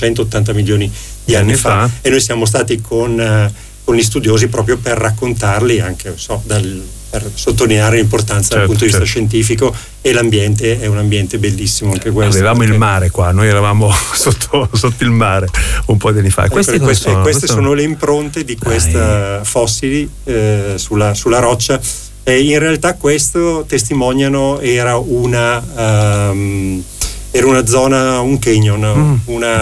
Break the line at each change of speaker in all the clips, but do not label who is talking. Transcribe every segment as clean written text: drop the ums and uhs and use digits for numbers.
180 milioni di anni fa, e noi siamo stati con gli studiosi proprio per raccontarli, anche per sottolineare l'importanza dal punto di vista scientifico, e l'ambiente è un ambiente bellissimo anche questo.
Avevamo il mare qua, noi eravamo sotto il mare un po' di anni fa.
Queste sono le impronte di questi fossili sulla roccia, e in realtà questo testimoniano era una zona, un canyon,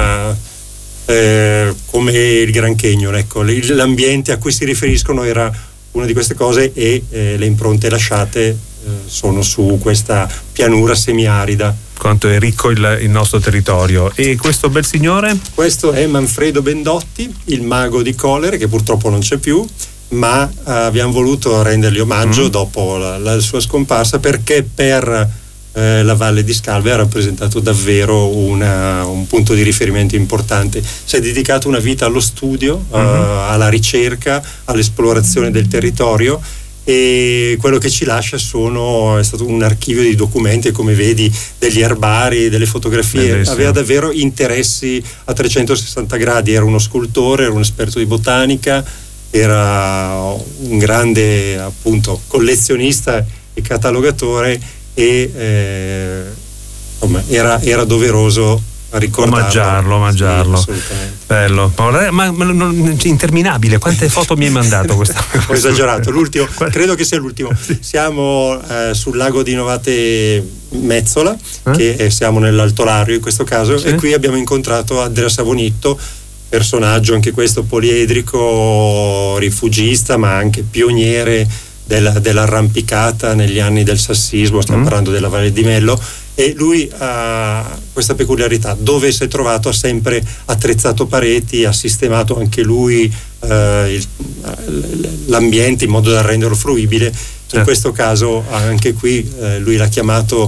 come il Grand Canyon, ecco, l'ambiente a cui si riferiscono era una di queste cose, e le impronte lasciate sono su questa pianura semiarida.
Quanto è ricco il nostro territorio. E questo bel signore?
Questo è Manfredo Bendotti, il mago di Colle, che purtroppo non c'è più, ma abbiamo voluto rendergli omaggio dopo la sua scomparsa, perché per la Valle di Scalve ha rappresentato davvero un punto di riferimento importante. Si è dedicato una vita allo studio, alla ricerca, all'esplorazione del territorio, e quello che ci lascia è stato un archivio di documenti, come vedi, degli erbari, delle fotografie. Bellissimo. Aveva davvero interessi a 360 gradi, era uno scultore, era un esperto di botanica, era un grande, appunto, collezionista e catalogatore, e era doveroso ricordarlo,
omaggiarlo.
Sì, assolutamente.
Bello, ma interminabile. Quante foto mi hai mandato? Ho
esagerato. L'ultimo, credo che sia l'ultimo. Siamo sul lago di Novate Mezzola, che siamo nell'Alto Lario in questo caso, e qui abbiamo incontrato Andrea Savonitto, personaggio anche questo poliedrico, rifugista, ma anche pioniere dell'arrampicata negli anni del sassismo. Stiamo parlando della Valle di Mello, e lui ha questa peculiarità: dove si è trovato ha sempre attrezzato pareti, ha sistemato anche lui l'ambiente in modo da renderlo fruibile. In questo caso anche qui lui l'ha chiamato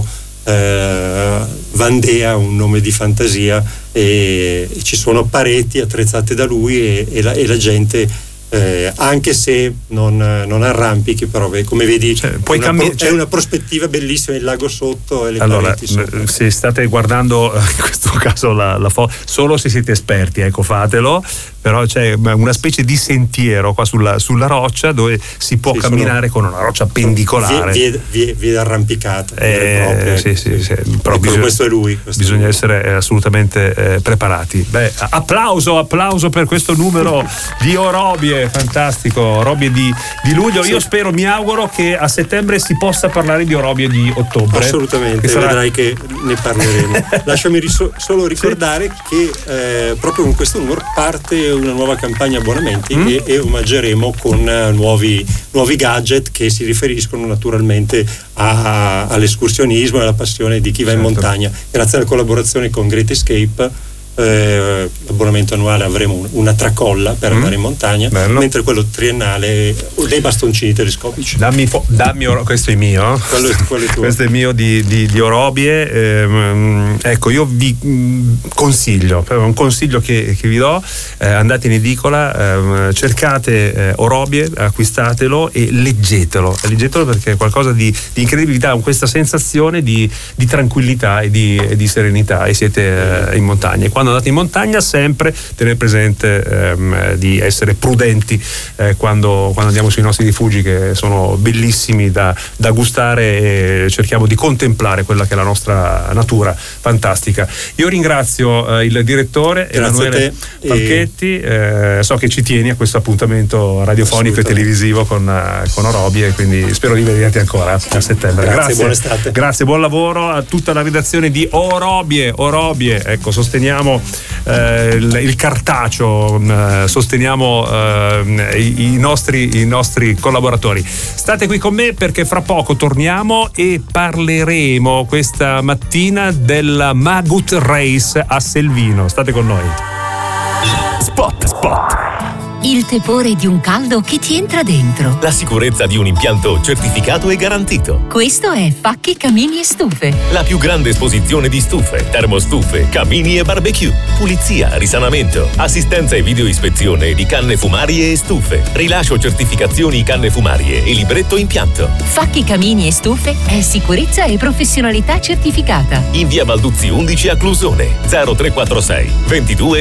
Vandea, un nome di fantasia, e ci sono pareti attrezzate da lui, e la gente, anche se non arrampichi, però come vedi c'è una prospettiva bellissima, il lago sotto e le pareti sotto.
Se state guardando in questo caso la foto, solo se siete esperti, ecco, fatelo, però c'è una specie di sentiero qua sulla roccia, dove si può camminare con una roccia pendicolare,
vie d'arrampicata
però
questo è lui.
Bisogna essere assolutamente preparati. Applauso per questo numero di Orobie, fantastico, Orobie di luglio. Io spero, mi auguro che a settembre si possa parlare di Orobie di ottobre.
Assolutamente, vedrai che ne parleremo. Lasciami solo ricordare che proprio con questo numero parte una nuova campagna abbonamenti, e omaggeremo con nuovi gadget che si riferiscono naturalmente all'escursionismo e alla passione di chi va in montagna. Grazie alla collaborazione con Great Escape, l'abbonamento annuale avremo una tracolla per andare in montagna, mentre quello triennale dei bastoncini telescopici.
Dammi questo è mio,
quello è tuo.
Questo è mio di Orobie. Ecco, io vi consiglio, un consiglio che vi do: andate in edicola, cercate Orobie, acquistatelo e leggetelo perché è qualcosa di incredibile, con questa sensazione di tranquillità e di serenità, e siete in montagna. Quando andate in montagna, sempre tenere presente di essere prudenti quando andiamo sui nostri rifugi, che sono bellissimi da gustare, e cerchiamo di contemplare quella che è la nostra natura fantastica. Io ringrazio il direttore Emanuele Falchetti, so che ci tieni a questo appuntamento radiofonico e televisivo con Orobie, quindi spero di vederti ancora a settembre.
Grazie, buona estate.
Grazie, buon lavoro a tutta la redazione di Orobie. Ecco, sosteniamo il cartaceo, sosteniamo i nostri collaboratori. State qui con me, perché fra poco torniamo e parleremo questa mattina della Magut Race a Selvino. State con noi. Spot.
Il tepore di un caldo che ti entra dentro.
La sicurezza di un impianto certificato e garantito.
Questo è Facchi Camini e Stufe.
La più grande esposizione di stufe, termostufe, camini e barbecue. Pulizia, risanamento, assistenza e videoispezione di canne fumarie e stufe. Rilascio certificazioni canne fumarie e libretto impianto.
Facchi Camini e Stufe è sicurezza e professionalità certificata.
In via Balduzzi 11 a Clusone. 0346 22